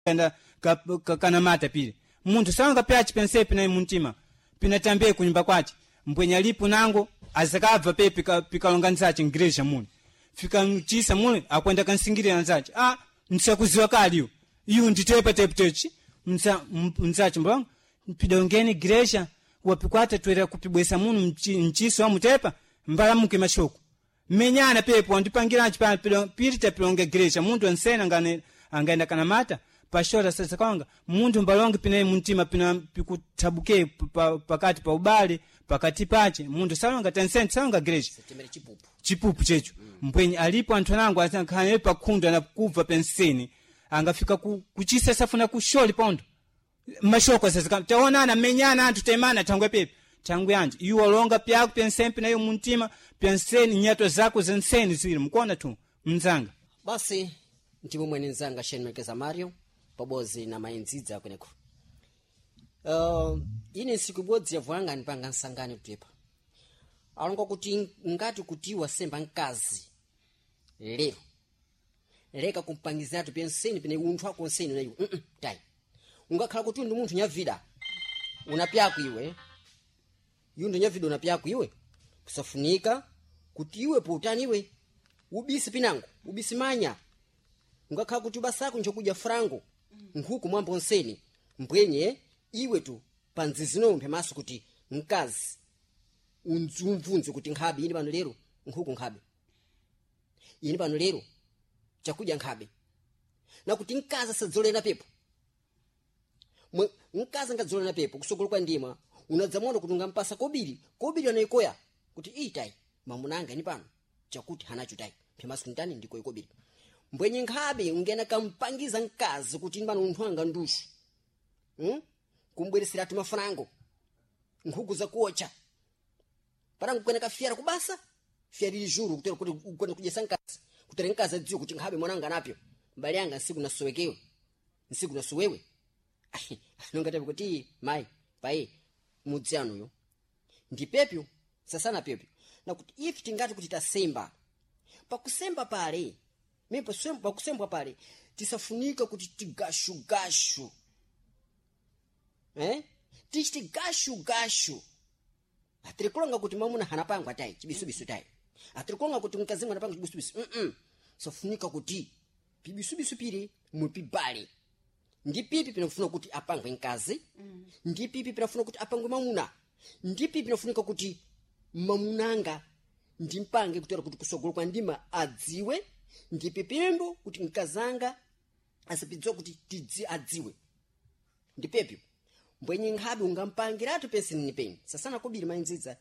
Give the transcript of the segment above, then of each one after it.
enda kana mata pile muntu sanga pyachi pense pina muntima pina tambe kunyumba kwachi mbwenya lipo nango azakava pepe pikalonga nzachi ngreja muni fika mchisa muni akwenda kansingire nzachi nsakuziwa kaliyo iyo nditepa tepetechi nzachi mbongo pidongeni greja wapikwata twera kupibwesa munu mchiso wa mutepa mbala muke mashoko menyana pepo ndipangira chipa pirita pilonge greja muntu ansena angaenda kana mata pashora sasa kwanga muntu mbalonge pina muntima pina pikutabuke pakati pa ubale pakati pache muntu salonga tensent salonga greja chipupu checho mbwenye alipo anthu nangu asankhane pa khunda na kuva penseni angafika kuchisa safuna kusholi pondo mashoko sasa taonana menyana anthu temana tangwe pepe tangu yanje iwo longa pyako pensempe nayo muntima penseni nyato zako zenseni zili mkuona tu mzanga basi ndimo mwene nzanga Shane Mekeza Mario pabozi na mainzidza kweneko ine siku bodzi yavwanga nipanga nsangani tutepa alonga kuti ngati kutiwa semba nkazi lero leka kumpangizatu penseni pene unthu wako nseni nayo tai ungakhala kuti ndi munthu nyavida unapyako iwe yundo nyavida unapyako iwe kusafunika kuti iwe potani iwe ubisi pinango ubisi manya ungakhala kuti basako njokuja frango nkhuku mwambo nseni mbwenye iwe tu panzizino mpemaso kuti nkazi unzumvunze kuti nkhabe yini pano lero nkhuku nkhabe yini pano lero chakudya nkhabe na kuti nkaza sadzolera pepo nkaza ngadzolera pepo kusogolo kwa ndima unadzamona kuti ungampasa kobiri anaikoya kuti itai mamunanga ni pano chakuti hanacho tai mpemaso ndani ndiko kobiri mbwenye nkhabe ungena kampangiza nkazi kuti mbano unthu anga ndushu kumbweresera ati mafanango nkhuku za kuocha para ngukena kafyara kubasa fyari lijuru kutera kuti ukona kujesa nkazi kutera nkazi adziwo kuti nkhabe mwananga napyo mbali yanga nsiku nasowekewe nsiku nasowewe nongatabe kuti mai pai mudziano yo ndipepyo sasana pepyo na kuti if tingati kuti tasemba pakusemba pale mepo pakusemba pale tisafunika kuti tigashu tichiti gashu atirikulonga kuti mamuna hanapangwa tai chibisubisu tai atirikulonga kuti mkazi mwana pangwa chibisubisu safunika kuti pibisubisu pili mupibale ndi pipi pinafuna kuti apangwe nkazi ndi pipi pinafuna kuti apangwe mamuna ndi pipi pinafunika kuti mamunanga ndi mpange kutera kuti kusogolo kwa ndima adziwe ndi pipimbo kuti nkazanga asapidziwa kuti tidzi adziwe ndi pepyo mbwenye nkhabe ungampangiratu penseni ni peni sasana kobiri mainzidza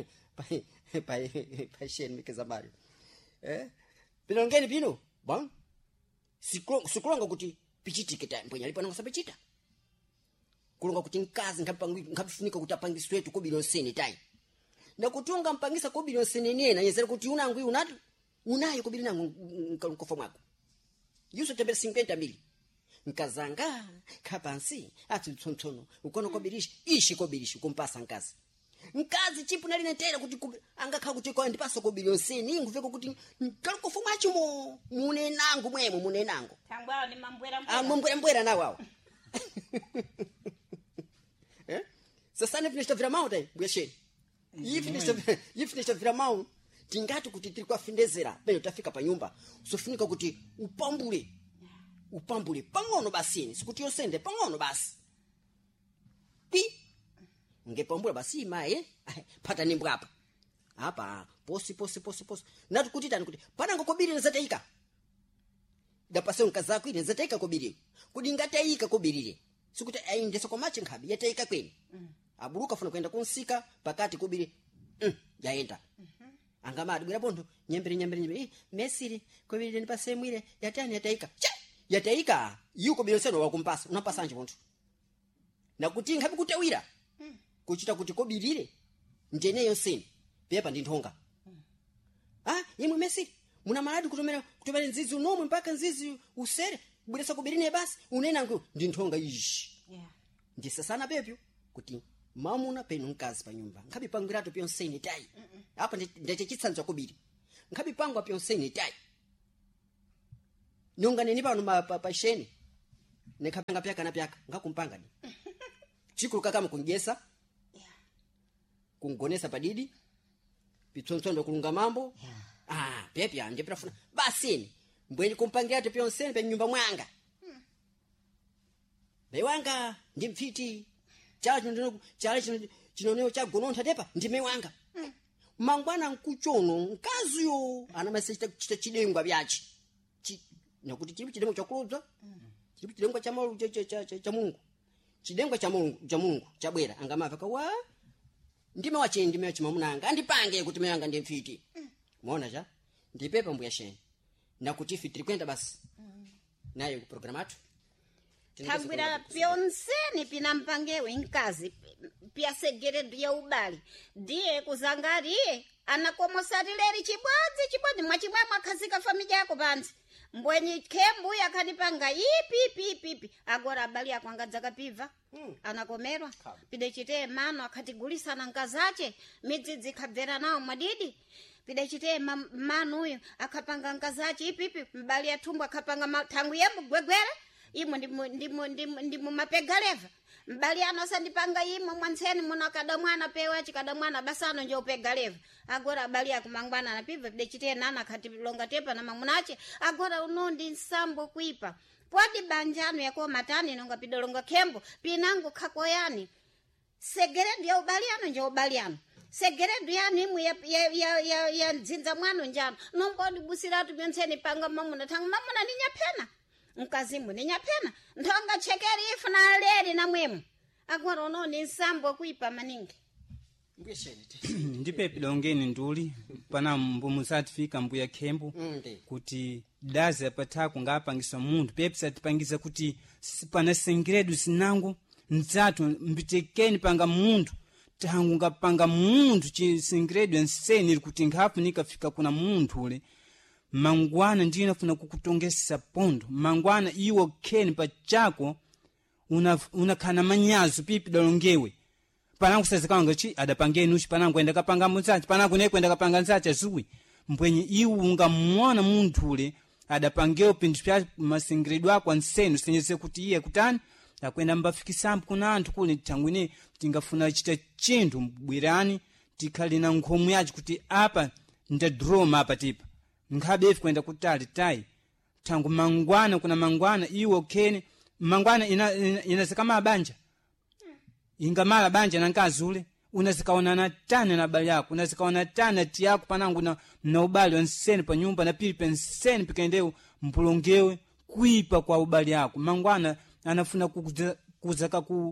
pa Shane Mekeza Mario pinongeni pino bang sikulonga kuti pichitike ta mbwenye alipo anangosa pichita kulonga kuti nkazi ngapifunika kuti apangiswetu kobiri onseni tai na kutunga mpangisa kobiri onseni nena yezera kuti unangu iyu unatu unayo kobiri nangu nkofa mwako yuso tembele 50 mili nkazanga kapansi ati tsontsono ukono kobirishi ishi kobirishi kumpasa nkazi chipu nalinetera kuti angakha kuti kwa ndipasa kobiri onseni nguveko kuti nkalikofa mwacho munenangu mwemo munenangu tangwa ni mambwera mbwera nawo sasane finisha vira mau tai bwesheni yifinisha vira mau tingati kuti tiri kwafindezera peno tafika pa nyumba usofunika kuti upambule pang'ono basini sikuti yosende pang'ono basi ngepambula basi mai pata nimbo apa posi natu kuti tani kuti panango kobiri nzataika dapase nkazako ine nzataika kobiri kudi ngataika kobirire sikuti aindesa kwa machi nkhabi yataika kweni abuluka funa kwenda kunsika pakati kobiri yaenda angamadi bwera bondo nyembere mesiri kobiri nipase mwire yatani yataika yuko biloseno wakumpasa unapasa anje muntu na kuti nkhabi kutawira kuchita kuti kobirire nteneyo seni pepa ndi nthonga imwe mesiri muna maladi kutomera nzizi unomwe mpaka nzizi usere bwiresa kobirine basi unena ngo ndi nthonga ishi ndisasana pepyo kuti mamuna penu nkazi pa nyumba nkhabi pangirato pyonseni tai apa ndachechitsanzwa kobiri nkhabi pangwa pyonseni tai nonga neni pano pa Shane nekapanga pyaka na pyaka ngakumpanga ni chikulu kama kunjesa kungonesa padidi pitsonsondo kulunga mambo pepi anje pirafuna basini mbweni kumpangira te pyonsene pe nyumba mwanga bewanga ndi mfiti chinoneo cha gonontha tepa ndime wanga mangwana nkuchono nkaziyo anamasita kuchita chidengwa byachi nakuti chilipo chidengwa chakuludza chilipo chidengwa cha malu cha Mungu chidengwa cha Mungu chabwera angamava kawa ndime wachimamunanga andipange kuti meyanga ndi mfiti muona cha ndipepa mbuya sheni nakuti fiti kwenda basi nayo ku programatu Tagwira pyonseni pinampangewe nkazi pya segeredu ya ubali ndiye kuzangariye anakomosatileri chibodzi mwachimwe mwakazika familia yako pansi mbwenyi kembu yakanipanga ipi agora abali yakwangadza kapiva anakomerwa pide chite mano akatigulisana nkazache midzidzi kabvera nawo madidi pide chite mano uyo akapanga nkazache ipi mbali ya tumbo akapanga tangu yembu gwegwere imo ndimo mapegaleva mbali anosandipanga imo mwanseni muno kadamwana pewachi kadamwana basano njo pegaleva agora bali akumangwana napiva dechite nana kati longa tepa na mamunache agora unondi nsambo kuipa pwadi banjano yako matani nonga pidolonga kembo pinangu kakoyani segeredu ya ubaliano njo ubaliano segeredu yani imu ya nzinza mwano njano nongodi busiratu byonseni panga mamuna tangu mamuna ninyapena mkazimu ninyapena ntonga chekeri ifuna leri na mwemu agora unondi nsambo kuipa maningi ndipepi dongeni nduli pana mbumu satifika mbuya kembo kuti dazi apatako ngapangiswa munthu pepi satipangisa kuti pana sengeredu sinango nzatu mbitekeni panga munthu tangu ngapanga munthu chisengeredu enseni ili kuti ngafu nikafika kuna munthu ule mangwana ndiyo inafuna kukutongesa pondo mangwana iwo keni pachako unakana manyazo pipi dalongewe panangu sazikanga chi adapangeni uchi panangu enda kapanga mutsachi panangu nekwenda kapanga nsachi azuwi mbwenye iwu ungamwana munthu ule adapangewo pinthu pya masengeredu ako ansenu senyese kuti iye kutani akwenda mbafikisambu kuna anthu kule tangwine tingafuna chita chinthu mbwirani tikhali na nkhomu yachi kuti apa ndadroma apa tipa nkhabefi kwenda kutali tai tangu mangwana kuna mangwana iwo kene mangwana inazikama banja ingamala banja na nkazi ule unazikaonana tane na bali yako unazikaona tane ti yako panangu na ubali onseni pa nyumba na pili penseni pikaendeo mpulongewe kuipa kwa ubali yako mangwana anafuna kuza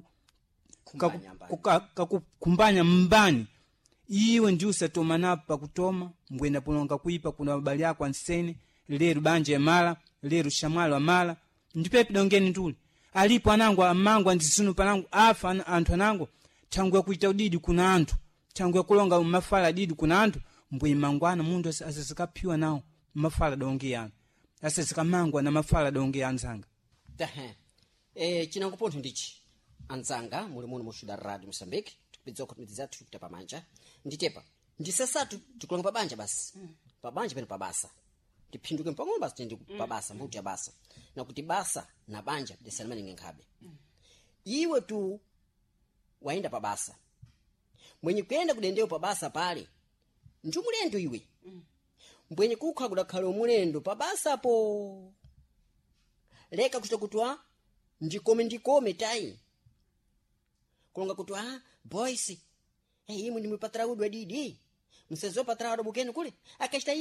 kumbanya mbani iwe ndi usatoma napa kutoma mbwenda pulonga kuipa kuna ubali yako anseni leru banja ya mala leru shamwalo wa mala ndipepi dongeni nduli alipo anangu amangwa ndisunu panangu afa anthu anangu tangu ya kuita udidi kuna anthu tangu ya kulonga mafala didi kuna anthu mbwe mangwana mundu asazikapiwa nawo mafala donge yana asazikamangwa na mafala donge anzanga chinango pontho ndichi anzanga muli muno mushuda radio Mozambique tikupidza kuti midzi zathu tikupita pamanja nditepa ndisasatu tikulonga pabanja basi pabanja pene pabasa tipinduke mpang'ono basi tindi pabasa mbuti ya basa na kuti basa na banja desanimani nkhabe iwe tu waenda pabasa mwenye kuenda kudendeo pabasa pale njumulendo iwe mwenye kukha kudakhala umulendo pabasa po leka kuchita kutwa ndikome tai kulonga kutwa boys imwe ndimupatira udwa didi msezo patira ado bukeni kule akashita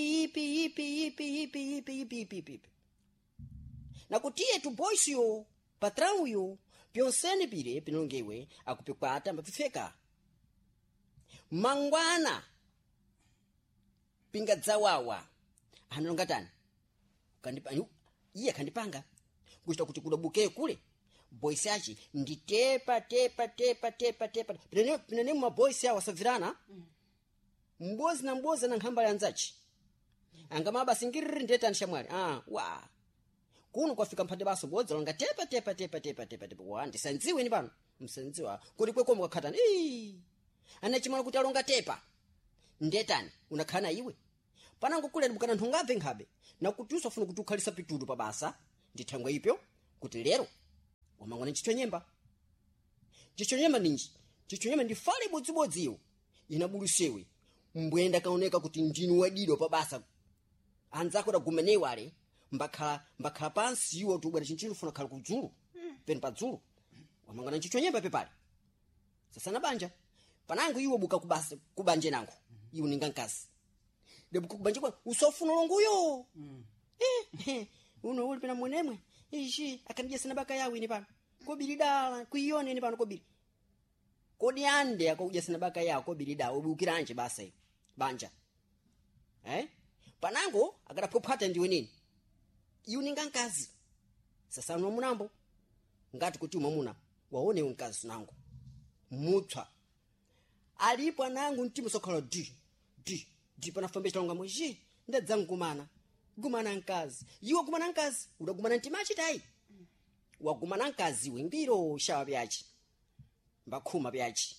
ipi na kutie tu boys yo patrão yo pyonsene pire pinongewe akupikwata mbafifeka mangwana pinga dzawawa anonga tani kandipanyu iye kandipanga kuchita kuti kudabuke kule boys yachi nditepa tepa pinene ma boys yawa savirana mbozi na nkhamba yanzachi angamaba singiriri ndeta nshamwali wa kuno kwafika mphande baso bodza longa tepa wa ndisanziwe ni pano msanziwa kuti kweko mukakhatana anachimala kuti alonga tepa ndetani unakhana iwe panango kule ndibukana nthungabve nkhabe na kuti usafuna kuti ukhalisa pitudu pabasa ndithangwe ipyo kuti lero wamangwana chichonyemba chichonyemba ninji chichonyemba ndi fali bodzibodziyo inabulusewe mbwenda kaoneka kuti ndinu wadidwa pa basa anzako dagumenewa ale mbakhala pansi iwo tubwera chinchilo funa khala kudzulu peni padzulu wamangwana chichonyemba pepale sasana banja panango iwo buka kubasa kubanje nango iwo ninga nkazi debuka kubanje kwa usofuna longuyo uno uli pena mwenemwe ishi akanijesa na baka yawo ini pano kobiri dala kuione ini pano kobiri kodi ande akujesa na baka yawo kobiri dala ubukiranje basa iyo banja panango akadaphopata ndiwe nini iwo ninga nkazi sasa uno munambo ngati kuti umamuna waone unkazi nango mutwa alipo anangu mtima sokhala di panafambisha longa mweji ndadzangu gumana nkazi iwo gumana nkazi udagumana mtima achitayi wagumana nkazi wingiro shawa byachi mbakhuma byachi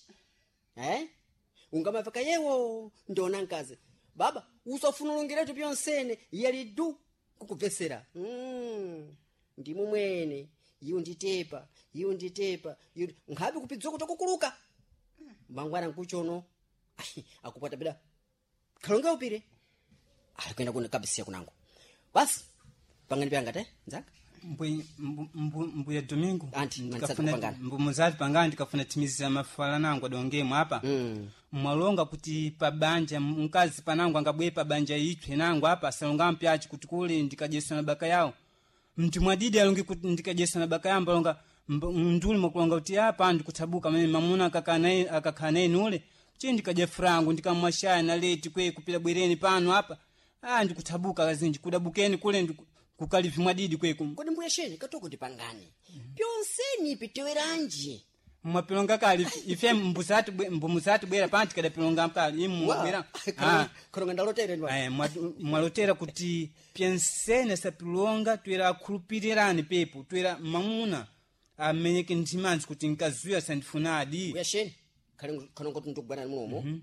ungamavaka yewo ndona nkazi baba usafuna ulongeretu pyonsene yali du kukubvesera ndimu mwene iwo nditepa nkhapi kupidzwa kuti akukuluka mangwana nkuchono akupata bida khalonga upire alikwenda kuna kabisa kunango basi pangani pyanga nzaka mbuya domingo anti mbumuzati pangani ndikafuna timiziza mafala nangu adongemo apa mwalonga kuti pabanja mkazi panangu angabwe pabanja itwe nangu apa salonga mpyachi kuti kule ndikajesa na baka yawo mtu mwadidi alongi kuti ndikajesa na baka yamba longa nduli mkulonga kuti hapa ndikutabuka mimi mamuna akakanaye nule chindi kaje frangu ndikamwashaya na leti kwe kupila bwereni pano hapa ndikutabuka kazinji kudabukeni kule kukalifi mwadidi kwe kodi mbuya sheni katoko ndipangane pyonseni piteweranji mwapilonga kali ife mbumuzati bwera panti kadapilonga mkali imwabwera kalonga ndalotera mwalotera kuti pyensene sapilonga twera khulupirirani pepo twera mamuna amenyeke ntimanzi kuti nkazuya sandifunadi mbuya sheni kalonga kuti ndikugwana munomo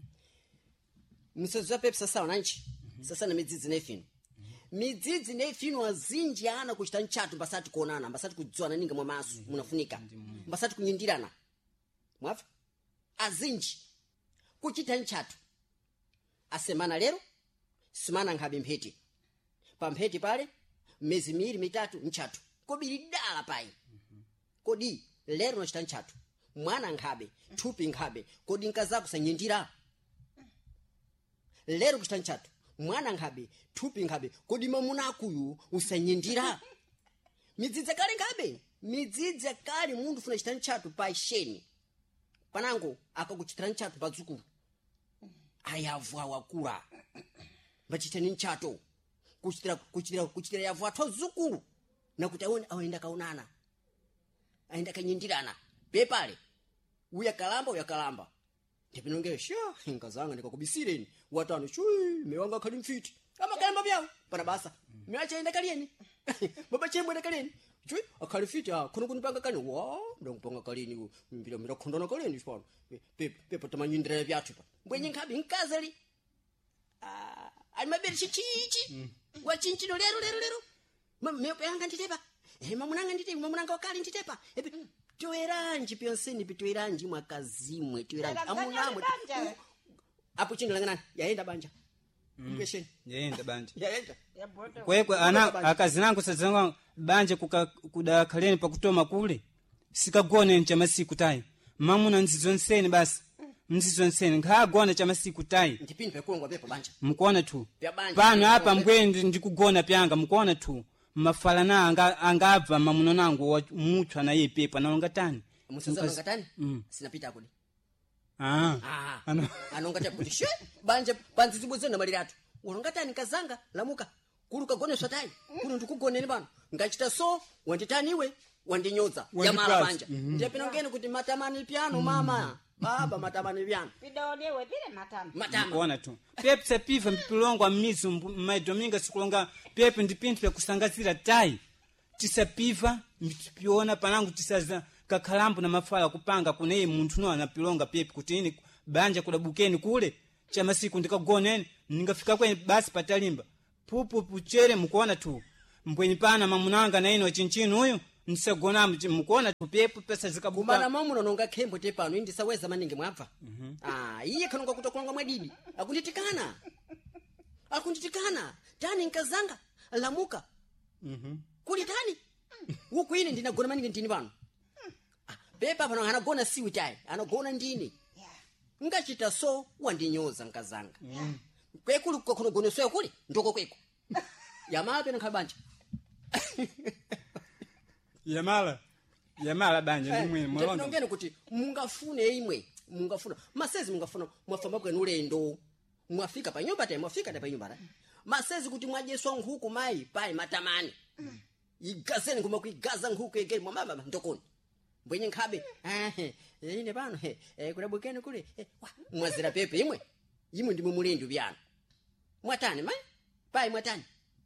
msezo pepe sasa nanchi sasa na midzidzi nefino wazinji ana kuchita nchatu mbasati kuonana mbasati kudzwana ninga mwamasu munafunika mbasati kunyindirana mwafa azinji kuchita nchatu asemana lero simana nkhabe mphete pa mphete pale mezi miwiri mitatu nchatu kobiri dala pai kodi lero nachita nchatu mwana nkhabe thupi nkhabe kodi nkazako sanyindira lero kuchita nchatu mwana nkhabe thupi nkhabe kodi mamuna akuyu usanyindira midzidzi kale mundu funa chita nchatu pa sheni panango akakuchitira nchatu pa dzukulu ayavu awakula mbachitani nchato kuchitira yavu athu dzukulu nakuti aenda kaunana aenda kanyindirana pepale uya kalamba ndipinongere ngazanga ndikakubisireni watano chui mewanga khali mfiti amakalamba byawo pana basa meacha enda kalieni baba chembo enda kalieni chui akhali fiti khono kunipanga kani ndongupanga kaleni mira khondona kaleni pano pepo tamanyindira byathu pa mbwenye nkhabi nkazali alimabere chichichi wachinchino lero mepo yanga nditepa mamunanga nditepa mamunanga wakali nditepa toeranji pyonseni pitoeranji mwakazimwe toeranji amunamwe apo chinga langana yaenda banja kwesheni yaenda banja yaenda kwekwe ana akazi nangu sadzanga banja kuda khaleni pakutoma kule sikagone ncha masiku tayi mamuna nzizonseni basi nzizonseni ngagona cha masiku tayi ndipini pekulongwa pepo banja mkuona tu pano hapa mbwendi ndikugona pyanga mkuona tu mafalana angabva mamuno nangu muchwa na ye pepa naonga tani musazanga tani sinapita kudi ano anonga kuti she banje panzi zibuze na maliratu unonga tani kazanga lamuka kuluka gone swatai kuno ndikugoneni bana ngachita so wanditaniwe wandinyoza yamala banja ndiye pinongeni kuti matamani piano mama baba matamani piano pidolewe pile matama kuona tu pepe piva mpilongwa mizu maidominga sikulonga pepe ndipintu pya kusangazira tai tisapiva mpiona panangu tisaza kakhalambu na mafala kupanga kuneye munthu no anapilonga pepe kuti ini banja kudabukeni kule cha masiku ndikagoneni ningafika kwenye basi patalimba pupu puchere mkuona tu mbwenyi pana mamunanga na ino chinchinu huyu nsagona mukuona tupepo pesa kumana zikabuka mamuno nonga khembo te pano indisaweza maningi mwabva iye khanonga kutokulanga mwadidi akunditikana tani nkazanga lamuka kuli tani huku ine ndinagona maningi ndini pano pepa pano anagona siwi tayi anagona ndini ngachita so wandinyoza nkazanga kwekuli kukonogonesoya kuli ndoko kweko yamala pena khabanja yamala banja ndimwe molondo ndongene kuti mungafuna masezi mungafuna mwafamba kwenu ulendo mwafika pa nyumba tayi mwafika pa nyumba masezi kuti mwajeswa nkhuku mayi payi matamani igazeni kuma kuigaza nkhuku egeri mwamama ndokoni mbwenye nkhabe ine pano kudabukeni kule mwazira pepe imwe ndimwe mulindi byano mwatani mayi payi mwatani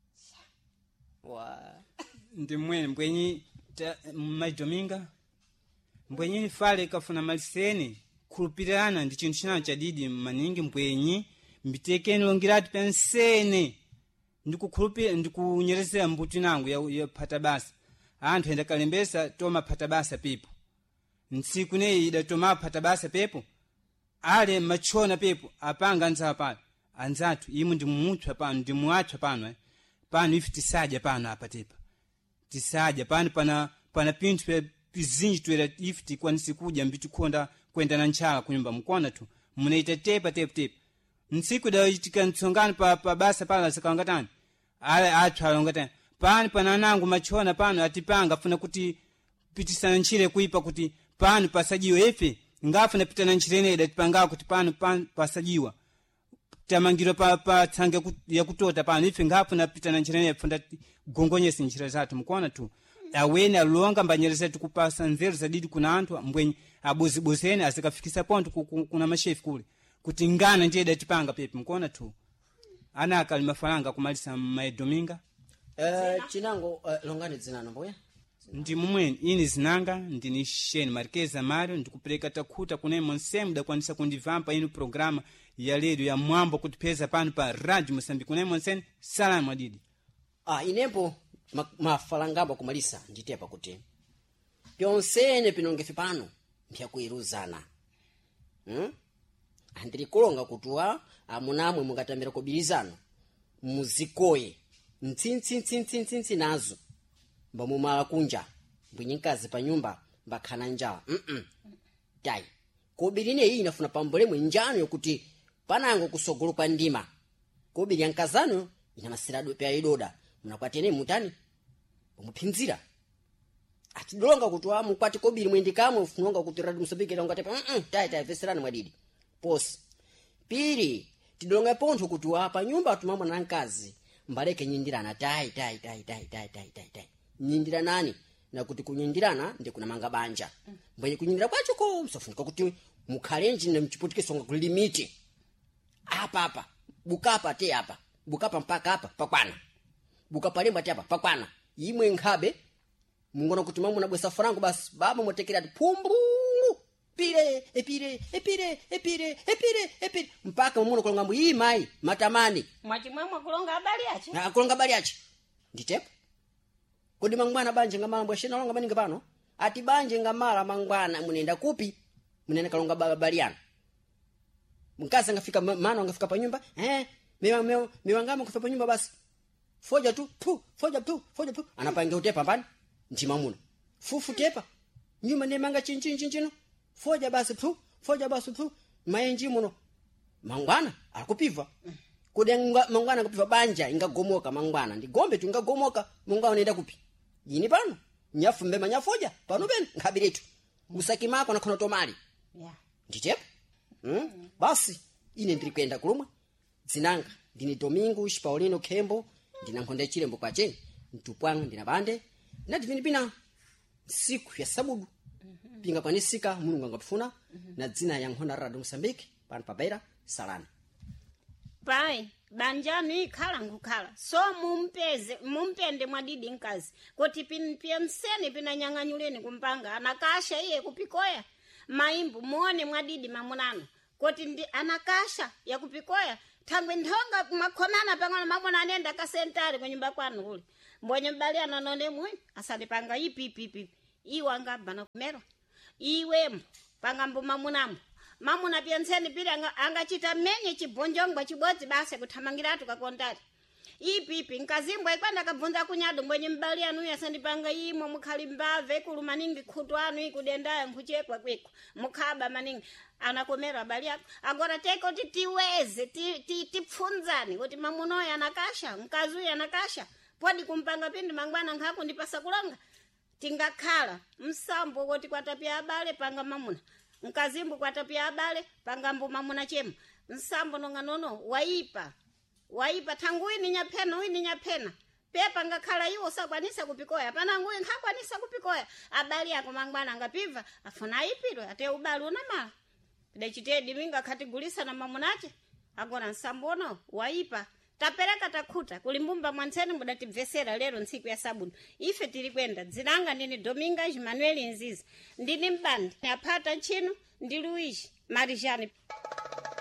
ndimwene mbwenyi maidominga mbwenyi fale kafuna maliseni kulupirana ndi chinthu chinacho chadidi maningi mbwenyi mbitekeni longirati pensene ndikukhulupira ndikunyerezera mbuti nangu ya phata basa anthu enda kalembesa toma phata basa pepo ntsiku neyi ida toma phata basa pepo ale machona pepo apanga anza pano anzatu imu ndimumuthwa pano ndimuathwa pano pano ife tisadya pano apa tepa tisadya pano pana pinthu pizinji twera ife tikwanisi kudya mbitikhonda kwenda na nchala kunyumba mukona tu munaita tepa ntsiku dawitika mtsongano pa basa pala sakawangatani ale athwa alongatani pano pananangu machona pano atipanga funa kuti pitisana ntchire kuipa kuti pano pasajiwa ife ngafuna pitana ntchirene idatipanga kuti pano pasajiwa tamangiro pa tsange ya kutota pano ife ngafuna pitana ntchirene funda gongonyesa ntchira zathu mukona tu awene alonga mbanyereza tukupasa nzeru zadidi kuna anthu mbwenyi abuzibuzene asikafikisa ponto kuna mashefu kule kuti ngana ndiye datipanga pepe mukona tu ana akali mafaranga kumalisa maidominga chinango longani dzinano mboya ndi mumweni ini zinanga ndini Sheni Marqueza Mario ndikupeleka takhuta kunaye monsemu dakwanisa kundivampa inu programa ya ledo ya mwambo kutipeza pano pa Radio Moçambique kunaye monsenu salamu adidi inepo mafalangabo kumalisa nditepa kuti pyonsene pinongefe pano mpyakuiruzana andirikulonga kutuwa amunamwe mungatambira kubirizano muzikoye ntsi nazo mbamumala kunja mbwinyinkazi pa nyumba mbakhana njala tayi kobirine iyi inafuna pambolemwe njano yokuti panango kusogolo kwa ndima kobiri yankazano ina masirado pya idoda munakwatene mutani umuphinzira atidolonga kuti mukwati kobiri mwendikamwe ufunonga kuti Radio Moçambique longatepa tayi veserani mwadidi posi piri tidolonga pontho kuti pa nyumba atumamwa na nkazi mbaleke nyindirana tayi nyindiranani na kuti kunyindirana ndi kuna manga banja mbwenye kunyindira kwacho ko msafunika kuti mukhalenji na mchiputikiso nga limiti apa bukapa te apa bukapa mpaka apa pakwana bukapa lemba te apa pakwana imwe nkhabe mungona kuti mamu na bwesa frango basi baba motekera pumbu epire mpaka muno kulonga mbu mai matamani mwachimwemwe kulonga habari yache kulonga habari yache nditepo kodi mangwana banje ngamala mbwashena longa maninga pano ati banje ngamala mangwana munenda kupi munenda kalonga habari yana mkasa ngafika maana ngafika pa nyumba miwangama kufika pa nyumba basi foja tu anapange utepa pambani ntima muno fufu tepa nyuma nemanga chinchino foja basi maenji muno mangwana akupiva kudenga mangwana kupiva banja ingagomoka mangwana ndi gombe tu ingagomoka munga unaenda kupi yini pano nyafu mbema nyafoja pano ben ngabiretu usaki mako na kono tomali nditepo basi ine ndirikwenda kulumwa zinanga ndini Domingo Paulino Kembo ndinankhonda chirembo kwache ntupwanga ndinabande ndivini pina siku ya sabudu pinga kwanisika mulungu angapfuna na dzina ya nkhonda Radio Moçambique pano pabeira salana pai banjani khala ngukhala so mumpende mwadidi nkazi kuti pienseni pinanyang'anyuleni kumpanga anakasha iye kupikoya maimbu muone mwadidi mamunano kuti ndi anakasha ya kupikoya thangwe nthonga makhomana pangana mamona anenda kasentari kwa nyumba kwanu kule mbwenye mbali ananone mwe asalipanga ipi iwe angaba na kumera iwe pangambo mamuna pyenseni pili angachita menye chibonjongwa chibodzi basi kuthamangiratu kakondari ipi nkazimbwa ikwenda kabvunza kunyadu mbwenye mbali anu yasandipanga imo mukhali mbave kulu maningi khutu anu ikudendaya nkhuchekwa kwiko mukhaba maningi anakomera bali yako agora teko titiweze tipfunzani kuti mamunoyo anakasha mkazuyo anakasha podi kumpanga pindi mangwana nkhaku ndipasa kulonga tingakhala msambo kuti kwatapya abale panga mamuna mkazimbu kwatapya abale panga mbu mamuna chemu msambo nonganono waipa tangu ini nyapena pepa ngakhala iwo sakwanisa kupikoya pana nguyi nkakwanisa kupikoya abali yako mangwana ngapiva afuna ipiro ate ubali unamala pidachitedi minga katigulisa na mamunache agona nsambono waipa tapereka takhuta kulimbumba mwanseni mudatibvesera lero ntsiku ya sabuni ife tiri kwenda dzinanga ndini Dominga Emmanuel Nzizi ndini mbandi aphata nchino ndi Luigi Marijani